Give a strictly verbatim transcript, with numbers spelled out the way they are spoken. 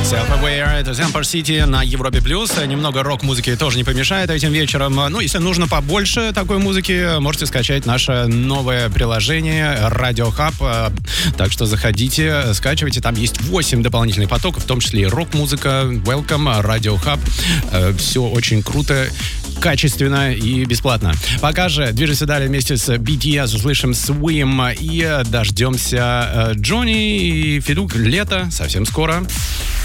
Self-Aware, это Zamper City на Европе Плюс. Немного рок-музыки тоже не помешает этим вечером. Ну, если нужно побольше такой музыки, можете скачать наше новое приложение Radio Hub. Так что заходите, скачивайте. Там есть восемь дополнительных потоков, в том числе и рок-музыка. Welcome, Radio Hub. Все очень круто, качественно и бесплатно. Пока же движемся далее вместе с би ти эс, услышим Swim и дождемся Джонни и Федук. Лето совсем скоро.